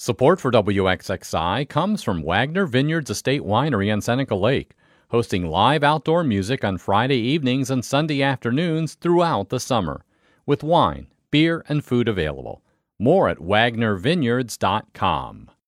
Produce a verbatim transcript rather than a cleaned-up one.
Support for W X X I comes from Wagner Vineyards Estate Winery on Seneca Lake, hosting live outdoor music on Friday evenings and Sunday afternoons throughout the summer, with wine, beer, and food available. More at wagner vineyards dot com.